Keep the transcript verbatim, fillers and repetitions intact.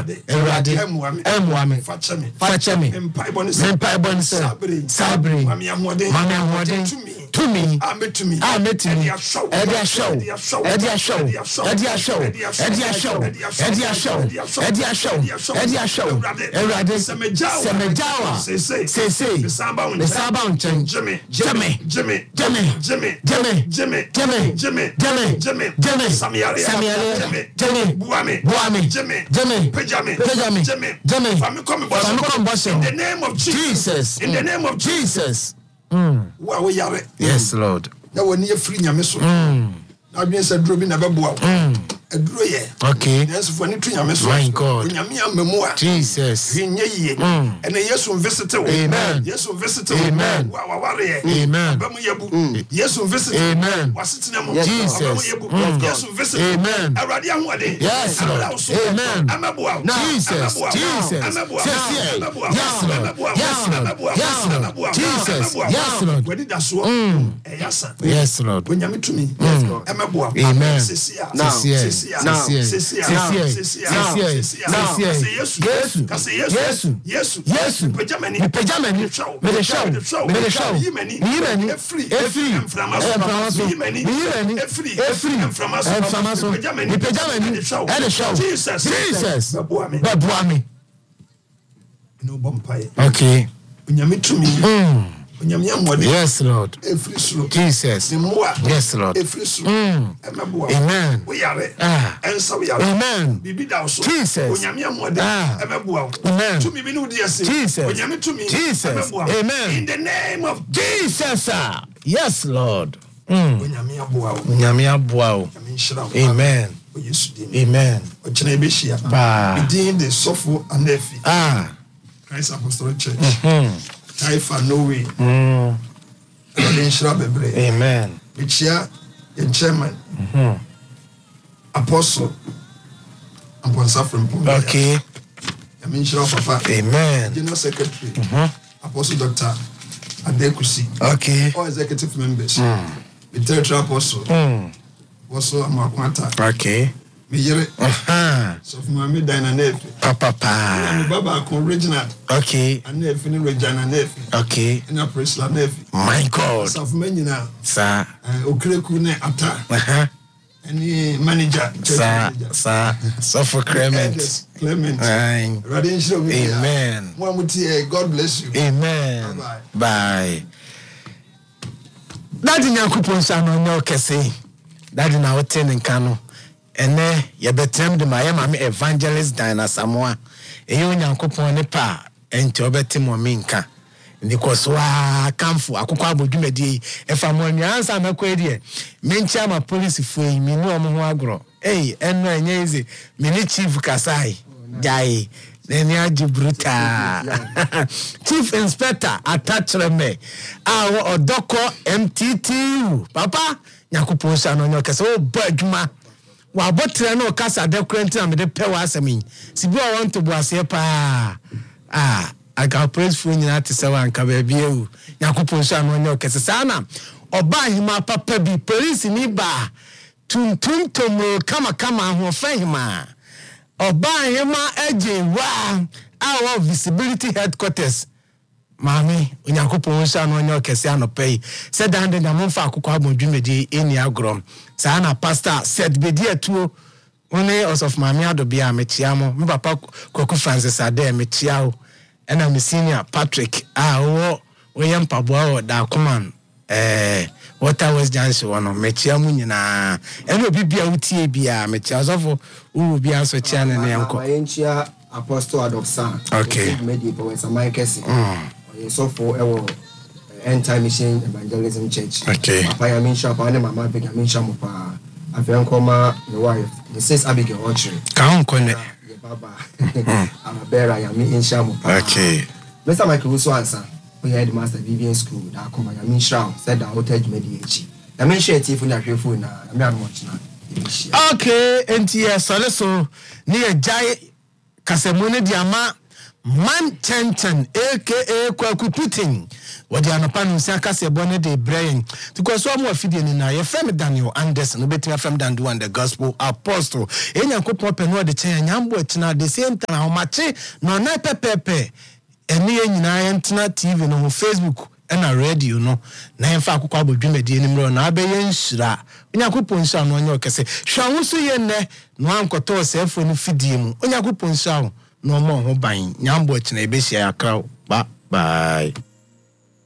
Erade emwame fachemi empai bonse sabre mami amode to me ametumi ametumi edia show edia show edia show edia show edia show edia show edia show erade semejawa sese sese saba unchen jeme jeme jeme jeme jeme jeme jeme jeme jeme jeme jeme jeme samiare samiare jeme buame buame jeme jeme pejame pejame jeme jeme fami come boss in the name of Jesus in the name of Jesus. Mm. Wow, yes, Lord. Now when you free your missile, I've been said, Drobi never bow. A droye. Okay. Yes, for any tree, my God. Jesus. And a yes, will visit. Amen. Yes, will visit. Amen. Amen. Yes, will visit. Amen. Jesus. Yes, will visit. Amen. Yes, Lord. Amen. Jesus. Jesus. Yes, Lord. Yes, Lord. Yes, Lord. Jesus. Yes, Lord. Where did that so? Yes, Lord. When you meet to me, yes, Lord. Amen. Now, yes. Now, yes, yes, yes, yes, yes, yes, yes, yes. Pejamani, pejamani, me the show, me the show. Yimani, yimani, free, free. Framaso, yimani, yimani, free, free. Framaso, framaso. Pejamani, pejamani, the show. Jesus, Jesus. Babuami, babuami. No bumpy. Okay. When you meet to me. Yes, Lord. Jesus. Yes, Lord. Mm. Amen. Ah. Amen. Jesus. Ah. Amen. Jesus. Jesus. Amen. In the name of Jesus. Yes, Lord. Mm. Amen. Amen. Ah. Christ Apostolic Church. Mm-hmm. Taifa no way. Mm. Amen. Michia, the chairman. Mm-hmm. Apostle. Amponsa from Pumba. Okay. I mean, Papa. Amen. General Secretary. Mm-hmm. Apostle Doctor Adekusi. Okay. All executive members. Mm. The territorial apostle. Mm. Apostle Amakwanta. Okay. Mijere. Aha. So for me Dina Nefi. Papa pa. Baba con Reginald. Okay. And Nefi ni Regina Nefi. Okay. Na Priscilla Nefi. My God. So for me nyina. Sir. Okreku ne ata. Aha. Any manager. Sir. Sir. So for Clement. Clement. Amen. Amen. God bless you. Amen. Bye. Bye. Daddy Nyankopon sa no no kese. Daddy na woten nkano. Ene ye betrem de maye mame evangelist Dina Samoa eyo Nyankopon ne pa enti obeti mo minka ndikoso wa kamfo akokọ abodwumadi efa mo nyansa makwa die mencha ma police fu yi mi no mo ho agro eh eno enye izi mini chief kasai jai neni ajibruta chief inspector attachere me awo odoko M T T papa Nyankopon sa no nyokese o badwuma wa botre no kasa de kwenti na me de pe wa asemi sibi o want to bo ase pa ah I got praise for nyina te se wan ka ba biewu Yakopon so anu onye okese sana oba hima papa bi police ni ba tuntum tom kama kama ho fahima oba hima eje wa our visibility headquarters Mami, Yakopon so anu onye okese anopai said and na monfa akokọ abodwumedi eni agrom sana pastor said be there too one of Mami Adobia mechiamo me papa Kwaku Francis Ade mechiao ena me senior Patrick ah wo we mpaboa o da command eh Water West Junction wono mechiamu nyina ena obi bia utie bia mechia sofo wo bia so chia ne ne enko enchia Apostle Adopsa okay medi po we samai kesi mm sofo ewo End Time Mission Evangelism Church. Okay. Papa ya minsha pa ne mama bega minsha mo pa. Afian koma the wife. The sis Abigail Ochre. Ka hon kone. Ye baba. Ama bera ya minsha mo pa. Okay. Mister Michael Uso answer. We had master Vivian school da koma ya minsha said that hotel medi echi. Ya minsha etifu na hwefo na me admoch na. Okay, enti ya sale so ni e jai kasemone diama Man Chenchan aka Kwaku Putin wadi anopa no nsia kase bone de brain because so mo afidie ni na ye frem Daniel Anderson obetima from Dandu and the Gospel Apostle enyankopon pe no de chen nyambo atina the same time how much no na pepepe eni enyina ye ntena T V no Facebook ena radio no na emfa akokwa abodwumadi enimro na abeye nhyira enyankopon nhyira no onye okese hwawo so ye ne no ankoto sefo ni fidie mu enyankopon nhyira no mo ho ban nyambo atina ebehia yakra bye bye.